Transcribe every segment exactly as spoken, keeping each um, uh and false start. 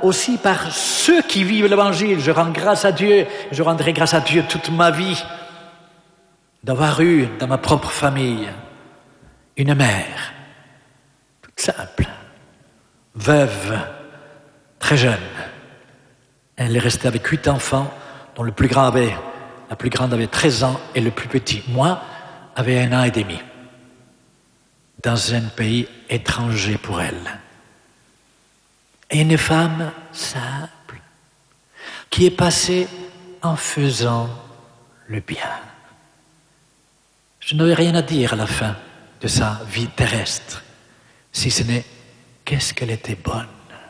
aussi par ceux qui vivent l'Évangile. Je rends grâce à Dieu, je rendrai grâce à Dieu toute ma vie d'avoir eu dans ma propre famille une mère, toute simple, veuve, très jeune. Elle est restée avec huit enfants, dont le plus grand avait, la plus grande avait treize ans et le plus petit, moi, avait un an et demi. Dans un pays étranger pour elle. Et une femme simple, qui est passée en faisant le bien. Je n'aurais rien à dire à la fin de sa vie terrestre, si ce n'est qu'est-ce qu'elle était bonne.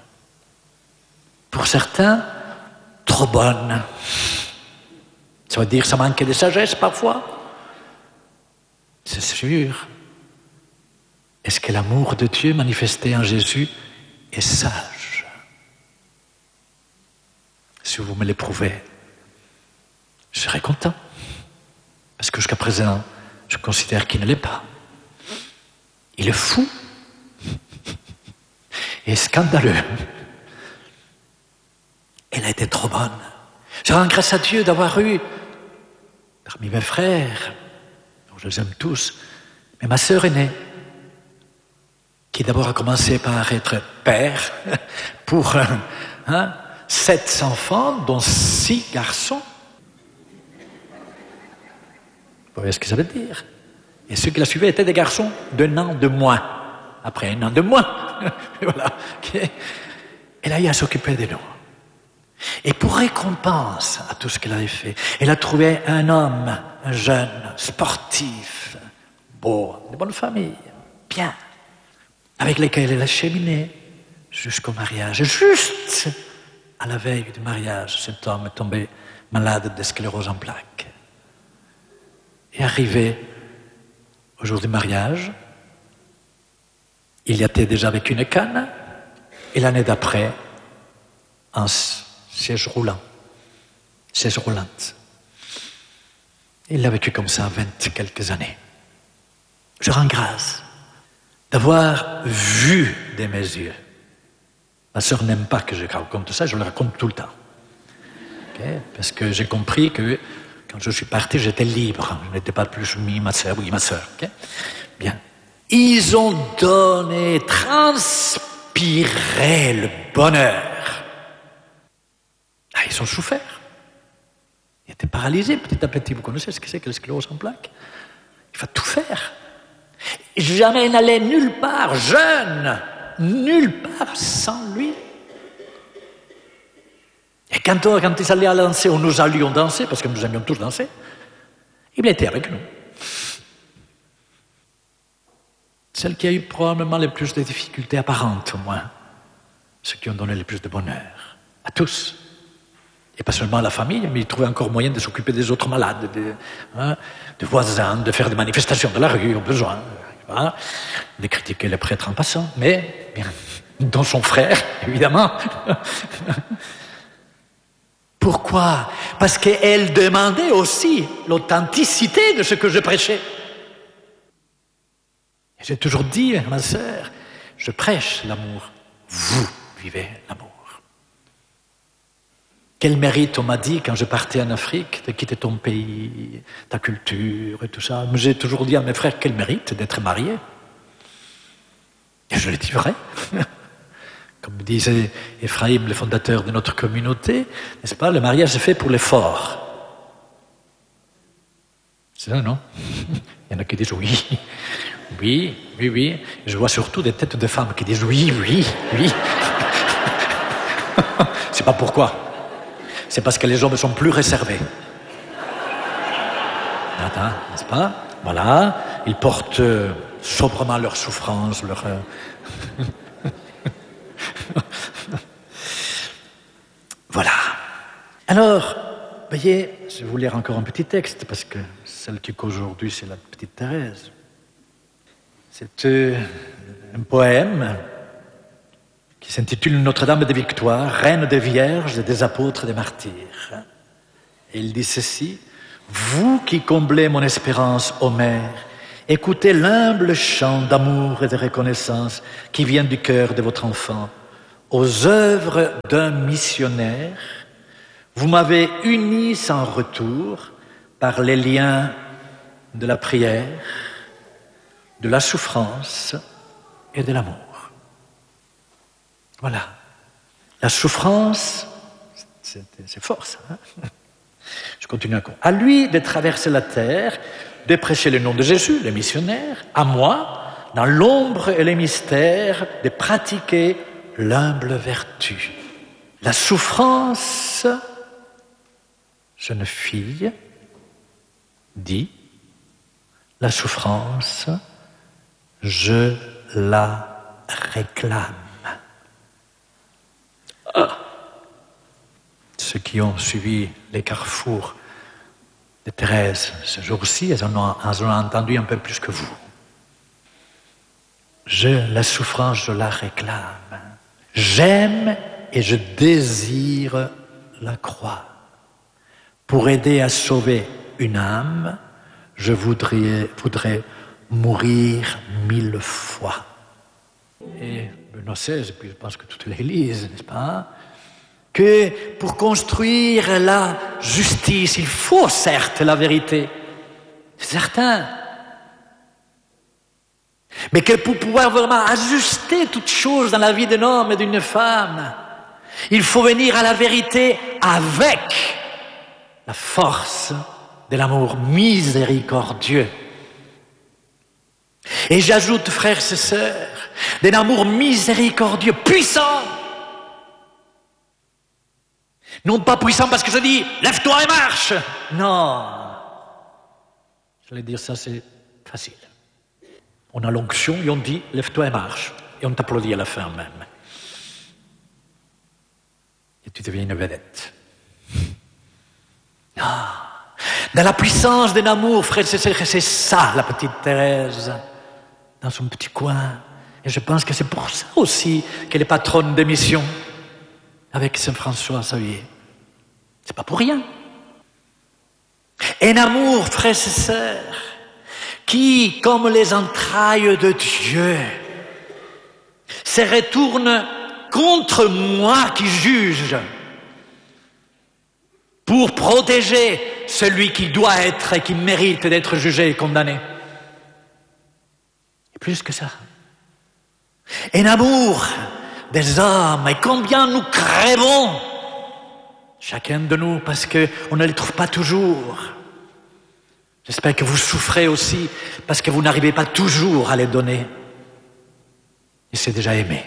Pour certains, trop bonne. Ça veut dire que ça manquait de sagesse parfois. C'est sûr. Est-ce que l'amour de Dieu manifesté en Jésus est sage? Si vous me l'éprouvez, je serai content. Parce que jusqu'à présent, je considère qu'il ne l'est pas. Il est fou et scandaleux. Elle a été trop bonne. Je rends grâce à Dieu d'avoir eu, parmi mes frères, dont je les aime tous, mais ma sœur aînée, qui d'abord a commencé par être père pour hein, sept enfants, dont six garçons. Vous voyez ce que ça veut dire? Et ceux qui la suivaient étaient des garçons d'un an de moins. Après un an de moins. Voilà. Elle a eu à s'occuper de nous. Et pour récompense à tout ce qu'elle avait fait, elle a trouvé un homme, un jeune, sportif, beau, de bonne famille, bien, avec lesquels elle a cheminé jusqu'au mariage. Juste à la veille du mariage, cet homme est tombé malade de sclérose en plaques. Et arrivé au jour du mariage, il y était déjà avec une canne, et l'année d'après, un siège roulant, siège roulante. Il l'a vécu comme ça vingt quelques années. Je rends grâce d'avoir vu de mes yeux. Ma sœur n'aime pas que je raconte ça, je le raconte tout le temps. Okay? Parce que j'ai compris que quand je suis parti, j'étais libre. Je n'étais pas plus mis ma sœur, oui, ma sœur. Okay? Bien. Ils ont donné, transpiré le bonheur. Ah, ils ont souffert. Ils étaient paralysés petit à petit. Vous connaissez ce que c'est que la sclérose en plaques? Il faut tout faire. Jamais n'allait nulle part, jeune, nulle part sans lui. Et quand, on, quand ils allaient à danser, ou nous allions danser, parce que nous aimions tous danser, il était avec nous. Celle qui a eu probablement les plus de difficultés apparentes, au moins. Ceux qui ont donné le plus de bonheur. À tous. Et pas seulement à la famille, mais ils trouvaient encore moyen de s'occuper des autres malades, des, hein, des voisins, de faire des manifestations de la rue au besoin. Hein, de critiquer les prêtres en passant, mais bien, dont son frère, évidemment. Pourquoi? Parce qu'elle demandait aussi l'authenticité de ce que je prêchais. Et j'ai toujours dit à ma sœur, je prêche l'amour, vous vivez l'amour. Quel mérite on m'a dit quand je partais en Afrique de quitter ton pays, ta culture et tout ça. Mais j'ai toujours dit à mes frères, quel mérite d'être marié. Et je l'ai dit vrai. Comme disait Ephraïm, le fondateur de notre communauté, n'est-ce pas, le mariage est fait pour les forts. C'est ça, non? Il y en a qui disent oui, oui, oui, oui. Je vois surtout des têtes de femmes qui disent oui, oui, oui. C'est pas pourquoi. C'est parce que les hommes sont plus réservés. Attends, n'est-ce pas? Voilà, ils portent euh, sobrement leurs souffrances, leur... Euh... Voilà. Alors, voyez, je vais vous lire encore un petit texte, parce que celle qui qu'aujourd'hui, c'est la petite Thérèse. C'est euh, un poème qui s'intitule Notre-Dame des Victoires, Reine des Vierges et des Apôtres des Martyrs. Et il dit ceci, « Vous qui comblez mon espérance, ô Mère, écoutez l'humble chant d'amour et de reconnaissance qui vient du cœur de votre enfant. aux œuvres d'un missionnaire, vous m'avez uni sans retour par les liens de la prière, de la souffrance et de l'amour. Voilà. La souffrance, c'est, c'est fort ça. Hein? Je continue encore. À lui de traverser la terre, de prêcher le nom de Jésus, le missionnaire, à moi, dans l'ombre et les mystères, de pratiquer l'humble vertu. La souffrance, jeune fille, dit, la souffrance, je la réclame. Ah. Ceux qui ont suivi les carrefours de Thérèse ce jour-ci, elles en ont, elles en ont entendu un peu plus que vous. Je, la souffrance, je la réclame. J'aime et je désire la croix. Pour aider à sauver une âme, je voudrais, voudrais mourir mille fois. Et Benoît seize, et puis je pense que toute l'Église, n'est-ce pas, que pour construire la justice, il faut certes la vérité, c'est certain, mais que pour pouvoir vraiment ajuster toutes choses dans la vie d'un homme et d'une femme, il faut venir à la vérité avec la force de l'amour miséricordieux. Et j'ajoute, frères et sœurs, d'un amour miséricordieux, puissant. Non pas puissant parce que je dis, lève-toi et marche. Non. J'allais dire ça, c'est facile. On a l'onction et on dit, lève-toi et marche. Et on t'applaudit à la fin même. Et tu deviens une vedette. Ah. Dans la puissance d'un amour, frère, c'est, c'est ça, la petite Thérèse, dans son petit coin. Et je pense que c'est pour ça aussi qu'elle est patronne de mission avec Saint François Xavier. C'est pas pour rien. Un amour, frères et sœurs, qui, comme les entrailles de Dieu, se retourne contre moi qui juge, pour protéger celui qui doit être et qui mérite d'être jugé et condamné. Et plus que ça. Un amour des hommes, et combien nous crèvons, chacun de nous, parce qu'on ne les trouve pas toujours. J'espère que vous souffrez aussi, parce que vous n'arrivez pas toujours à les donner. Et c'est déjà aimé.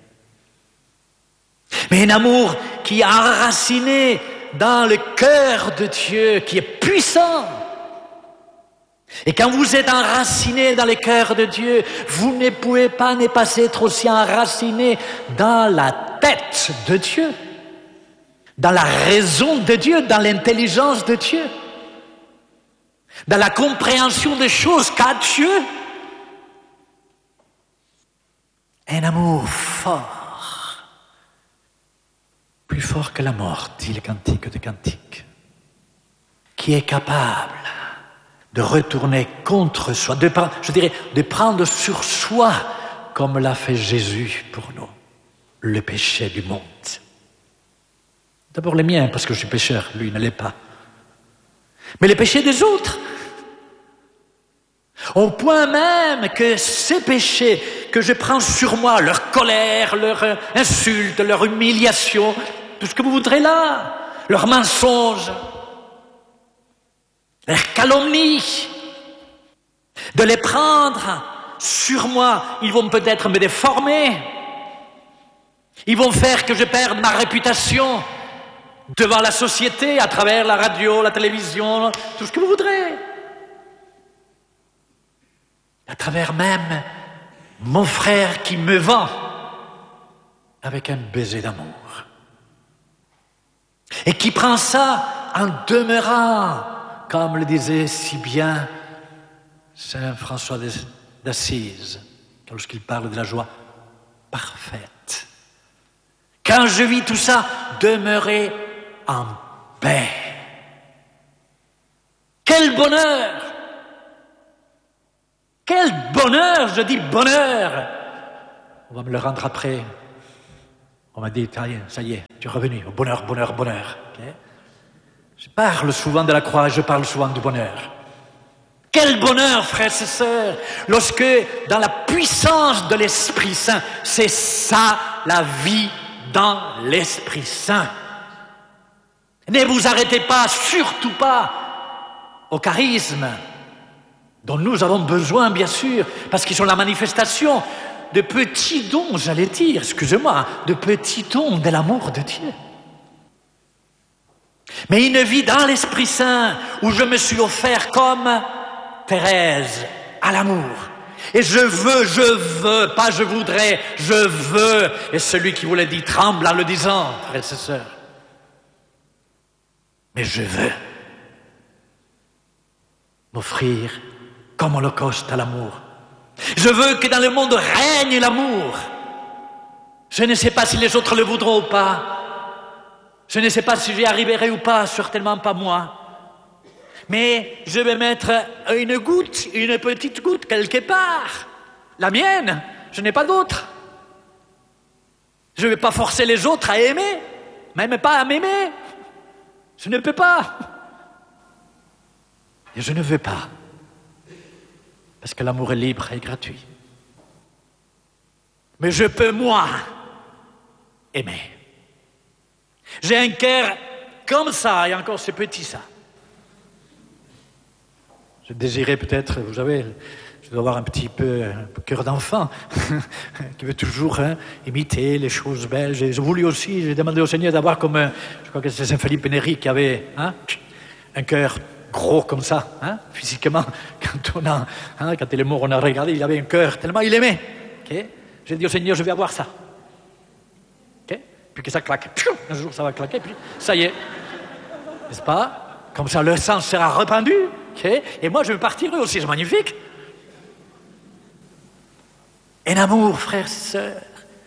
Mais un amour qui est enraciné dans le cœur de Dieu, qui est puissant. Et quand vous êtes enraciné dans le cœur de Dieu, vous ne pouvez pas ne pas être aussi enraciné dans la tête de Dieu, dans la raison de Dieu, dans l'intelligence de Dieu, dans la compréhension des choses qu'a Dieu. Un amour fort, plus fort que la mort, dit le cantique de cantiques, qui est capable de retourner contre soi, de, je dirais, de prendre sur soi, comme l'a fait Jésus pour nous, le péché du monde. D'abord les miens, parce que je suis pécheur, lui ne l'est pas. Mais les péchés des autres. Au point même que ces péchés que je prends sur moi, leur colère, leur insulte, leur humiliation, tout ce que vous voudrez là, leurs mensonges, leurs calomnies, de les prendre sur moi, ils vont peut-être me déformer, ils vont faire que je perde ma réputation devant la société, à travers la radio, la télévision, tout ce que vous voudrez. À travers même mon frère qui me vend avec un baiser d'amour. Et qui prend ça en demeurant, comme le disait si bien Saint François d'Assise, lorsqu'il parle de la joie parfaite. Quand je vis tout ça, demeurer en paix. Quel bonheur! Quel bonheur! Je dis bonheur! On va me le rendre après. On m'a dit, ça y est, tu es revenu, au bonheur, bonheur, bonheur. Okay? Je parle souvent de la croix, je parle souvent du bonheur. Quel bonheur, frères et sœurs, lorsque, dans la puissance de l'Esprit Saint, c'est ça la vie dans l'Esprit Saint. Ne vous arrêtez pas, surtout pas, au charisme, dont nous avons besoin, bien sûr, parce qu'ils sont la manifestation de petits dons, j'allais dire, excusez-moi, de petits dons de l'amour de Dieu. Mais une vie dans l'Esprit Saint, où je me suis offert comme Thérèse, à l'amour. Et je veux, je veux, pas je voudrais, je veux. Et celui qui vous l'a dit tremble en le disant, frères et sœurs. Mais je veux m'offrir comme holocauste à l'amour. Je veux que dans le monde règne l'amour. Je ne sais pas si les autres le voudront ou pas. Je ne sais pas si j'y arriverai ou pas, certainement pas moi. Mais je vais mettre une goutte, une petite goutte quelque part. La mienne, je n'ai pas d'autre. Je ne vais pas forcer les autres à aimer, même pas à m'aimer. Je ne peux pas. Et je ne veux pas. Parce que l'amour est libre et gratuit. Mais je peux, moi, aimer. J'ai un cœur comme ça, et encore c'est petit ça. Je désirais peut-être, vous savez, je dois avoir un petit peu un cœur d'enfant, qui veut toujours hein, imiter les choses belles. J'ai voulu aussi, j'ai demandé au Seigneur d'avoir comme, je crois que c'est Saint-Philippe Néri qui avait hein, un cœur gros comme ça, hein, physiquement. Quand, on a, hein, quand il est mort, on a regardé, il avait un cœur tellement il aimait. Okay? J'ai dit au Seigneur, je vais avoir ça. Okay? Puis que ça claque. Un jour, ça va claquer, puis ça y est. N'est-ce pas? Comme ça, le sang sera répandu. Okay? Et moi, je vais partir aussi, c'est magnifique. Un amour, frères et sœurs,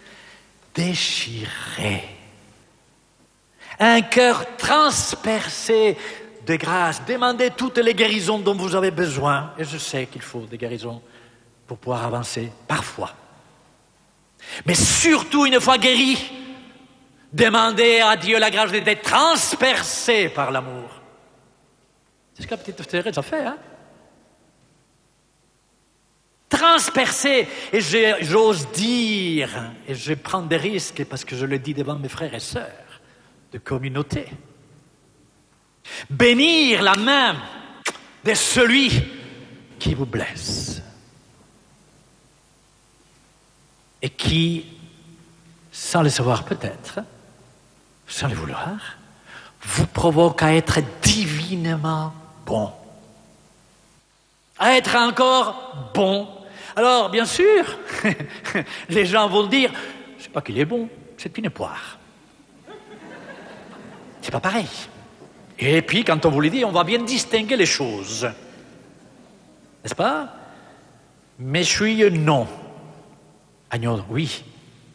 déchiré. Un cœur transpercé de grâce. Demandez toutes les guérisons dont vous avez besoin. Et je sais qu'il faut des guérisons pour pouvoir avancer, parfois. Mais surtout, une fois guéri, demandez à Dieu la grâce d'être transpercé par l'amour. C'est ce que la petite Thérèse a fait, hein? Transpercé. Et j'ose dire, et je prends des risques parce que je le dis devant mes frères et sœurs de communauté. Bénir la main de celui qui vous blesse et qui, sans le savoir peut-être, sans le vouloir, vous provoque à être divinement bon. À être encore bon. Alors, bien sûr, les gens vont dire, c'est pas qu'il est bon, c'est une poire. C'est pas pareil. Et puis, quand on vous le dit, on va bien distinguer les choses. N'est-ce pas? Méchoui, non. Agneau, oui.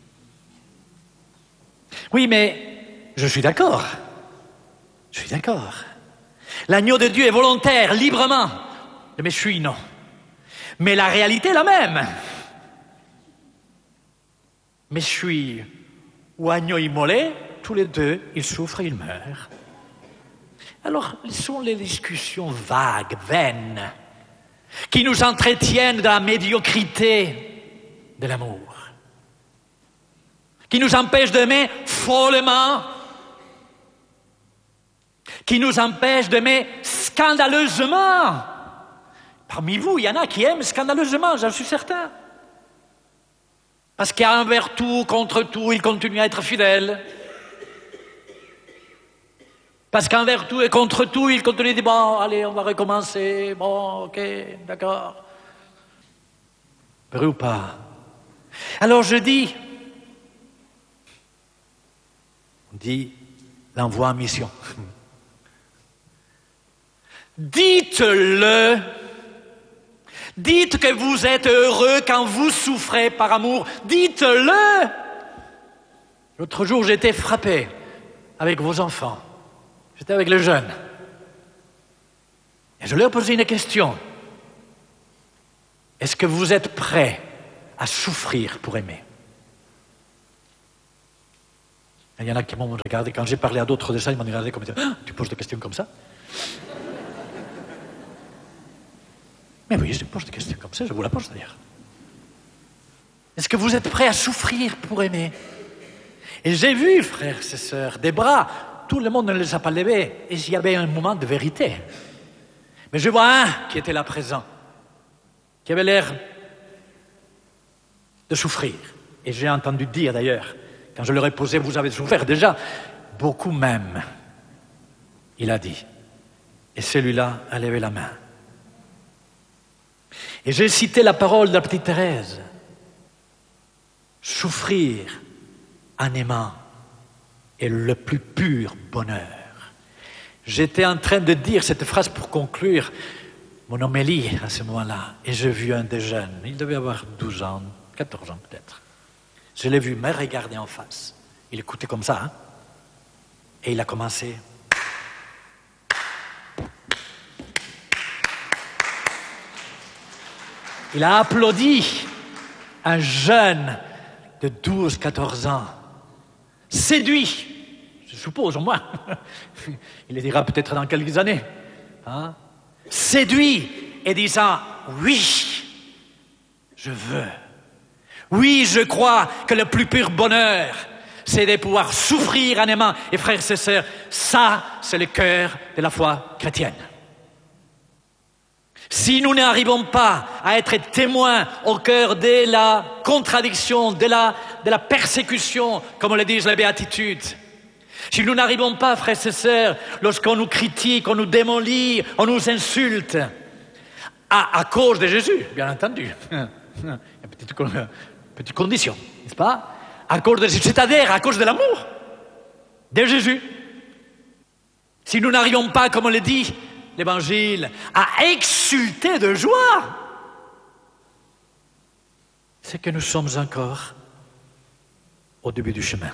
Oui, mais je suis d'accord. Je suis d'accord. L'agneau de Dieu est volontaire, librement. Le méchoui, non. Mais la réalité est la même. Méchoui ou agneau immolé, tous les deux, ils souffrent et ils meurent. Alors, ce sont les discussions vagues, vaines, qui nous entretiennent dans la médiocrité de l'amour, qui nous empêchent d'aimer follement, qui nous empêchent d'aimer scandaleusement. Parmi vous, il y en a qui aiment scandaleusement, j'en suis certain. Parce qu'envers tout, contre tout, ils continuent à être fidèles. Parce qu'envers tout et contre tout, ils continuent à dire, bon, allez, on va recommencer, bon, ok, d'accord. Vrai ou pas? Alors je dis, on dit l'envoi en mission. Dites-le. Dites que vous êtes heureux quand vous souffrez par amour. Dites-le. L'autre jour, j'étais frappé avec vos enfants. J'étais avec les jeunes. Et je leur ai posé une question. Est-ce que vous êtes prêts à souffrir pour aimer? Il y en a qui m'ont regardé, quand j'ai parlé à d'autres de ça, ils m'ont regardé comme ah, tu poses des questions comme ça? Mais oui, je pose des questions comme ça, je vous la pose d'ailleurs. Est-ce que vous êtes prêts à souffrir pour aimer? Et j'ai vu, frères et sœurs, des bras, tout le monde ne les a pas levés, et il y avait un moment de vérité. Mais je vois un qui était là présent, qui avait l'air de souffrir. Et j'ai entendu dire d'ailleurs, quand je leur ai posé, vous avez souffert déjà, beaucoup même, il a dit. Et celui-là a levé la main. Et j'ai cité la parole de la petite Thérèse. Souffrir en aimant est le plus pur bonheur. J'étais en train de dire cette phrase pour conclure mon homélie à ce moment-là. Et j'ai vu un des jeunes, il devait avoir douze ans, quatorze ans peut-être. Je l'ai vu me regarder en face. Il écoutait comme ça, hein, et il a commencé. Il a applaudi un jeune de douze quatorze ans, séduit, je suppose au moins, il le dira peut-être dans quelques années, hein, séduit et disant « Oui, je veux. Oui, je crois que le plus pur bonheur, c'est de pouvoir souffrir en aimant. » Et frères et sœurs, ça, c'est le cœur de la foi chrétienne. Si nous n'arrivons pas à être témoins au cœur de la contradiction, de la, de la persécution, comme le disent les béatitudes, si nous n'arrivons pas, frères et sœurs, lorsqu'on nous critique, on nous démolit, on nous insulte, à, à cause de Jésus, bien entendu, il y a une petite, petite condition, n'est-ce pas? À cause de Jésus, c'est-à-dire à cause de l'amour de Jésus. Si nous n'arrivons pas, comme on le dit, l'Évangile, à exulter de joie, c'est que nous sommes encore au début du chemin.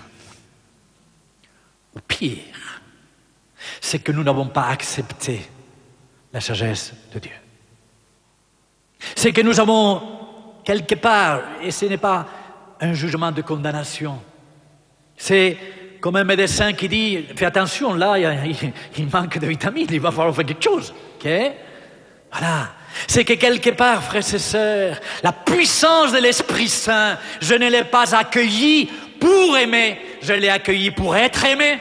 Ou pire, c'est que nous n'avons pas accepté la sagesse de Dieu. C'est que nous avons quelque part, et ce n'est pas un jugement de condamnation, c'est comme un médecin qui dit, fais attention, là, il, il manque de vitamines, il va falloir faire quelque chose. Okay? Voilà. C'est que quelque part, frères et sœurs, la puissance de l'Esprit Saint, je ne l'ai pas accueillie pour aimer, je l'ai accueillie pour être aimé.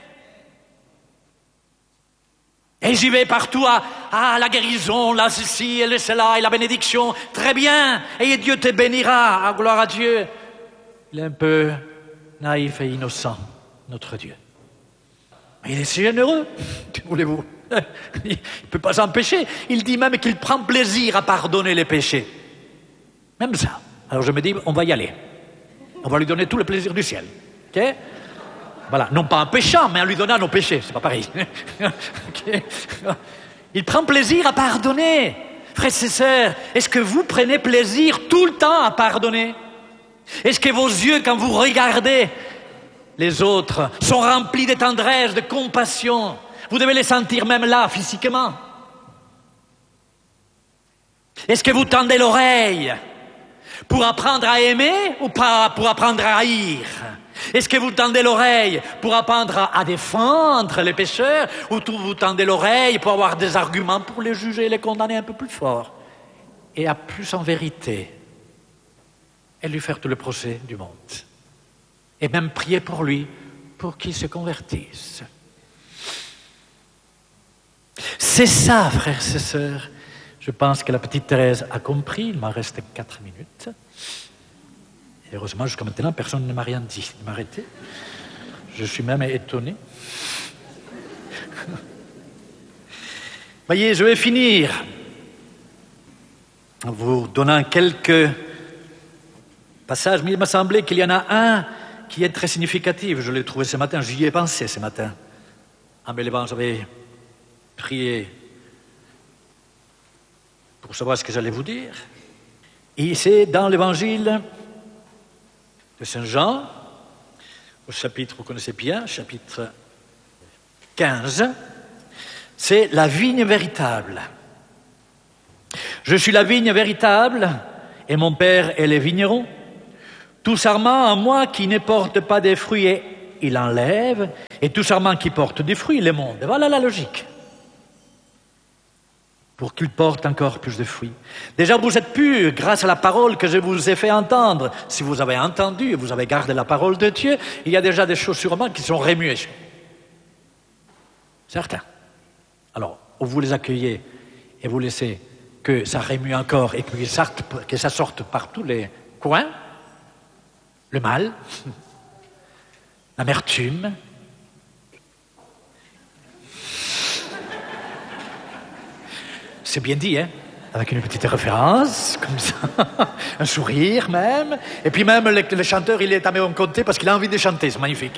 Et j'y vais partout à, à la guérison, là, ceci, et cela, et la bénédiction. Très bien. Et Dieu te bénira. Ah, gloire à Dieu. Il est un peu naïf et innocent, notre Dieu. Mais il est si généreux, que voulez-vous? Il ne peut pas s'empêcher. Il dit même qu'il prend plaisir à pardonner les péchés. Même ça. Alors je me dis, on va y aller. On va lui donner tout le plaisir du ciel. Ok? Voilà. Non pas en péchant, mais en lui donnant nos péchés. C'est pas pareil. Okay? Il prend plaisir à pardonner. Frères et sœurs, est-ce que vous prenez plaisir tout le temps à pardonner? Est-ce que vos yeux, quand vous regardez les autres, sont remplis de tendresse, de compassion? Vous devez les sentir même là, physiquement. Est-ce que vous tendez l'oreille pour apprendre à aimer ou pas pour apprendre à haïr? Est-ce que vous tendez l'oreille pour apprendre à, à défendre les pécheurs ou vous tendez l'oreille pour avoir des arguments pour les juger et les condamner un peu plus fort? Et à plus en vérité, et lui faire tout le procès du monde. Et même prier pour lui, pour qu'il se convertisse. C'est ça, frères et sœurs. Je pense que la petite Thérèse a compris. Il m'en reste quatre minutes. Et heureusement, jusqu'à maintenant, personne ne m'a rien dit de m'arrêter. Je suis même étonné. Voyez, je vais finir en vous donnant quelques passages, mais il m'a semblé qu'il y en a un qui est très significatif. Je l'ai trouvé ce matin, j'y ai pensé ce matin. En me levant, j'avais prié pour savoir ce que j'allais vous dire. Et c'est dans l'évangile de Saint Jean, au chapitre, vous connaissez bien, chapitre quinze, c'est la vigne véritable. Je suis la vigne véritable et mon Père est le vigneron. Tout sarment en moi qui ne porte pas de fruits est il enlève, et tout sarment qui porte des fruits, il les monte. Voilà la logique. Pour qu'il porte encore plus de fruits. Déjà, vous êtes purs grâce à la parole que je vous ai fait entendre. Si vous avez entendu et vous avez gardé la parole de Dieu, il y a déjà des choses sûrement qui sont remuées. Certains. Alors, vous les accueillez et vous laissez que ça remue encore et que ça sorte, que ça sorte par tous les coins, le mal, l'amertume, c'est bien dit, hein, avec une petite référence, comme ça, un sourire même, et puis même le, le chanteur, il est à même compté parce qu'il a envie de chanter, c'est magnifique.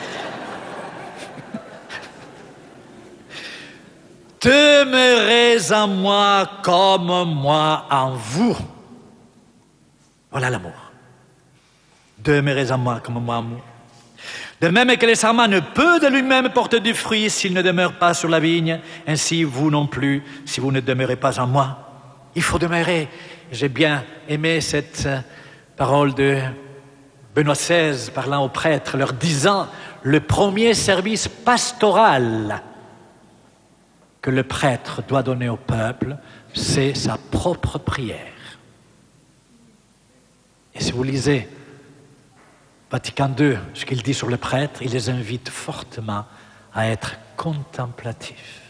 Demeurez en moi comme moi en vous. Voilà l'amour. Demeurez en moi comme moi en vous. De même que le sarment ne peut de lui-même porter du fruit s'il ne demeure pas sur la vigne, ainsi vous non plus, si vous ne demeurez pas en moi. Il faut demeurer. J'ai bien aimé cette parole de Benoît seize parlant aux prêtres, leur disant le premier service pastoral que le prêtre doit donner au peuple, c'est sa propre prière. Et si vous lisez Vatican deux, ce qu'il dit sur le prêtre, il les invite fortement à être contemplatifs,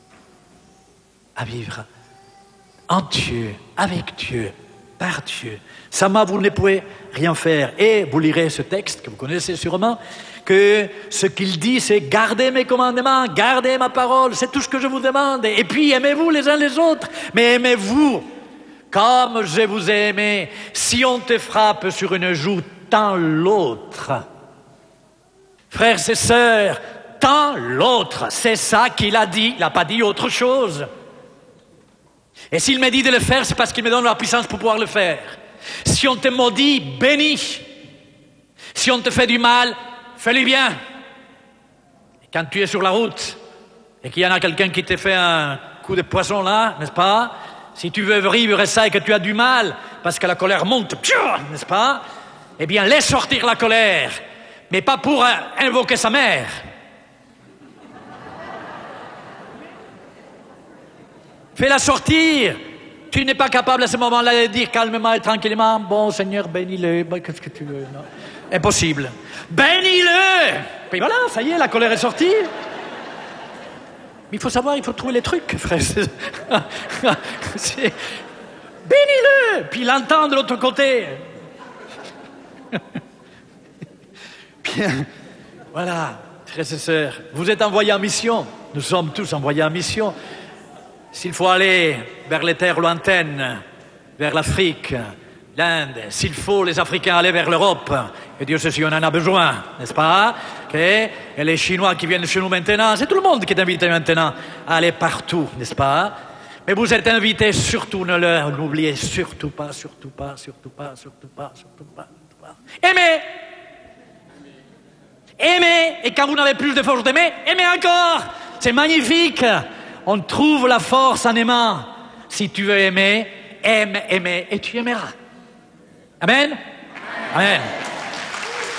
à vivre en Dieu, avec Dieu, par Dieu. Sans vous ne pouvez rien faire. Et vous lirez ce texte que vous connaissez sûrement, que ce qu'il dit, c'est gardez mes commandements, gardez ma parole, c'est tout ce que je vous demande. Et puis aimez-vous les uns les autres, mais aimez-vous comme je vous ai aimé. Si on te frappe sur une joue, tends l'autre. Frères et sœurs, tends l'autre. C'est ça qu'il a dit, il n'a pas dit autre chose. Et s'il me dit de le faire, c'est parce qu'il me donne la puissance pour pouvoir le faire. Si on te maudit, bénis. Si on te fait du mal, fais-lui bien. Et quand tu es sur la route et qu'il y en a quelqu'un qui te fait un coup de poisson là, n'est-ce pas? Si tu veux vivre ça et que tu as du mal parce que la colère monte, n'est-ce pas? Eh bien, laisse sortir la colère, mais pas pour invoquer sa mère. Fais-la sortir. Tu n'es pas capable à ce moment-là de dire calmement et tranquillement, bon Seigneur, bénis-le, ben, qu'est-ce que tu veux, non? Impossible. Bénis-le. Puis voilà, ça y est, la colère est sortie. Mais il faut savoir, il faut trouver les trucs, frère. C'est... Bénis-le. Puis l'entendre de l'autre côté. Bien, voilà, frères et sœurs, vous êtes envoyés en mission. Nous sommes tous envoyés en mission. S'il faut aller vers les terres lointaines, vers l'Afrique, l'Inde, s'il faut les Africains aller vers l'Europe, et Dieu sait si on en a besoin, n'est-ce pas? Okay? Et les Chinois qui viennent chez nous maintenant, c'est tout le monde qui est invité maintenant à aller partout, n'est-ce pas? Mais vous êtes invités, surtout ne le, n'oubliez surtout pas, surtout pas, surtout pas, surtout pas, surtout pas, surtout pas. Aimez! Aimez! Et quand vous n'avez plus de force d'aimer, aimez encore! C'est magnifique! On trouve la force en aimant. Si tu veux aimer, aime, aimer, et tu aimeras. Amen? Amen.